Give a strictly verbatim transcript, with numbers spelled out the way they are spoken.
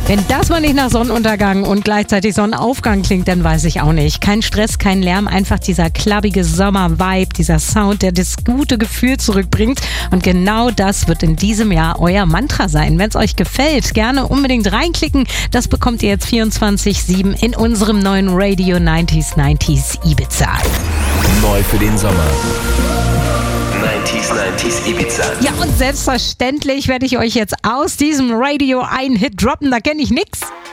Wenn das mal nicht nach Sonnenuntergang und gleichzeitig Sonnenaufgang klingt, dann weiß ich auch nicht. Kein Stress, kein Lärm, einfach dieser klappige Sommer-Vibe, dieser Sound, der das gute Gefühl zurückbringt. Und genau das wird in diesem Jahr euer Mantra sein. Wenn es euch gefällt, gerne unbedingt reinklicken. Das bekommt ihr jetzt vierundzwanzig sieben in unserem neuen Radio neunzig neunzig Ibiza. Neu für den Sommer. neunzig neunzig Ibiza. Ja, und selbstverständlich werde ich euch jetzt aus diesem Radio einen Hit droppen, da kenne ich nix.